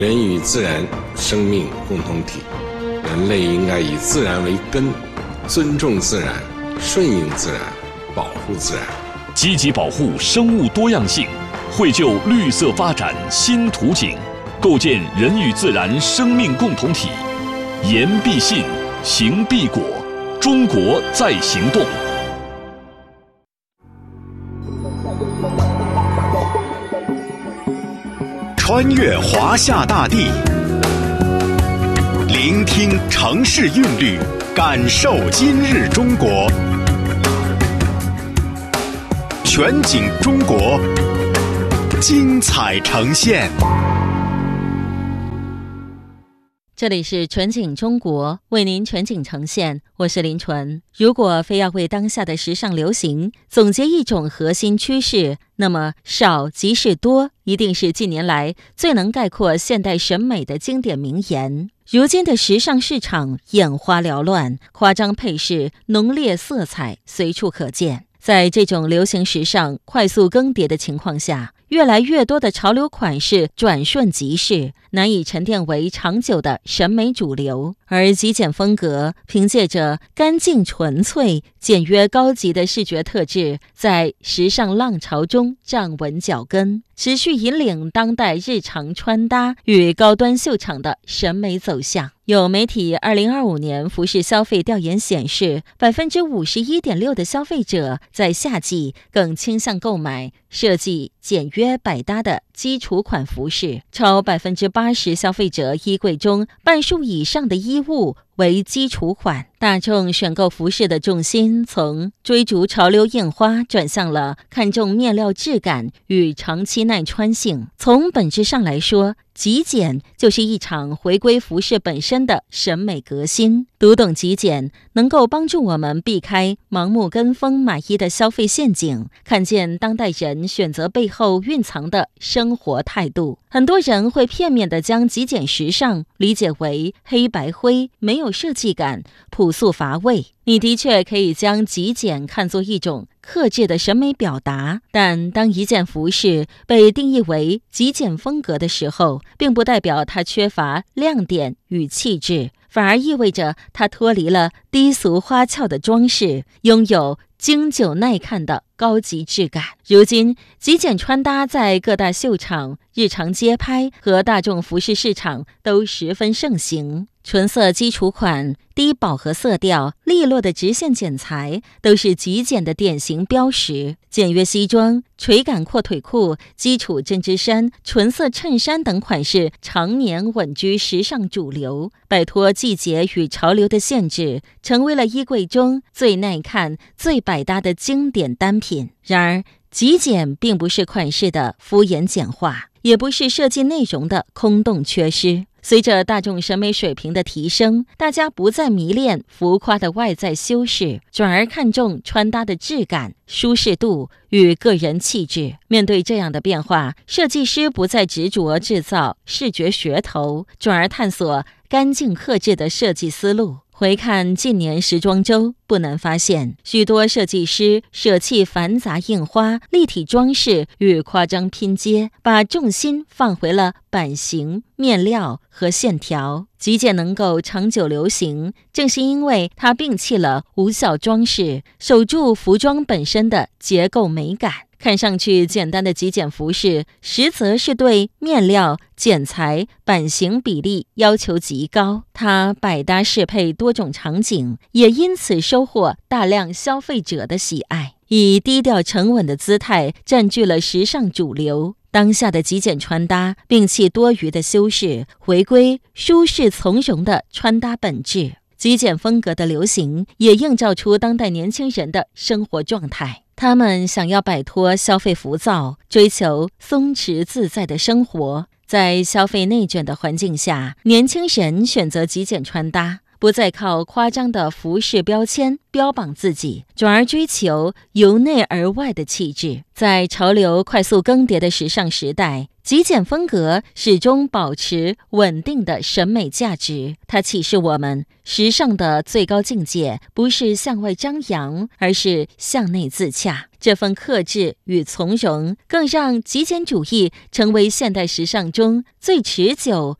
人与自然生命共同体，人类应该以自然为根，尊重自然，顺应自然，保护自然， 积极保护生物多样性，绘就绿色发展新图景，构建人与自然生命共同体。言必信，行必果，中国在行动。 穿越华夏大地，聆听城市韵律，感受今日中国。全景中国，精彩呈现。 这里是全景中国，为您全景呈现，我是林纯。如果非要为当下的时尚流行总结一种核心趋势，那么少即是多一定是近年来最能概括现代审美的经典名言。如今的时尚市场眼花缭乱，夸张配饰、浓烈色彩随处可见。在这种流行时尚快速更迭的情况下，越来越多的潮流款式转瞬即逝，难以沉淀为长久的审美主流。而极简风格凭借着干净纯粹、简约高级的视觉特质，在时尚浪潮中站稳脚跟，持续引领当代日常穿搭与高端秀场的审美走向。有媒体2025年服饰消费调研显示，51.6%的消费者在夏季更倾向购买设计简约百搭的基础款服饰，超80%消费者衣柜中半数以上的衣物为基础款。大众选购服饰的重心从追逐潮流印花转向了看重面料质感与长期耐穿性。从本质上来说，极简就是一场回归服饰本身的审美革新。读懂极简，能够帮助我们避开盲目跟风买衣的消费陷阱，看见当代人选择背后蕴藏的生活态度。很多人会片面地将极简时尚理解为黑白灰，没有设计感，朴素乏味。你的确可以将极简看作一种克制的审美表达，但当一件服饰被定义为极简风格的时候，并不代表它缺乏亮点与气质，反而意味着它脱离了低俗花俏的装饰，拥有经久耐看的高级质感。如今，极简穿搭在各大秀场、日常街拍和大众服饰市场都十分盛行。纯色基础款、低饱和色调、利落的直线剪裁都是极简的典型标识。简约西装、垂感阔腿裤、基础针织衫、纯色衬衫等款式常年稳居时尚主流，摆脱季节与潮流的限制，成为了衣柜中最耐看、最百搭的经典单品。然而，极简并不是款式的敷衍简化，也不是设计内容的空洞缺失。随着大众审美水平的提升，大家不再迷恋浮夸的外在修饰，转而看重穿搭的质感、舒适度与个人气质。面对这样的变化，设计师不再执着制造视觉噱头，转而探索干净克制的设计思路。回看近年时装周，不难发现，许多设计师舍弃繁杂印花、立体装饰与夸张拼接，把重心放回了版型、面料和线条。极简能够长久流行，正是因为它摒弃了无效装饰，守住服装本身的结构美感。看上去简单的极简服饰，实则是对面料、剪裁、版型比例要求极高。它百搭适配多种场景，也因此收获大量消费者的喜爱，以低调沉稳的姿态占据了时尚主流。当下的极简穿搭摒弃多余的修饰，回归舒适从容的穿搭本质。极简风格的流行也映照出当代年轻人的生活状态。他们想要摆脱消费浮躁，追求松弛自在的生活。在消费内卷的环境下，年轻人选择极简穿搭， 不再靠夸张的服饰标签标榜自己，转而追求由内而外的气质。在潮流快速更迭的时尚时代，极简风格始终保持稳定的审美价值。它启示我们，时尚的最高境界不是向外张扬，而是向内自洽。这份克制与从容，更让极简主义成为现代时尚中最持久、